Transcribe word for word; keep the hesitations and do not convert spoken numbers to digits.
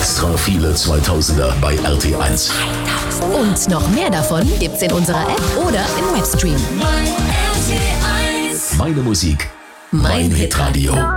Extra viele zweitausender bei R T eins. Und noch mehr davon gibt's in unserer App oder im Webstream. Meine Musik, Mein mein Hitradio.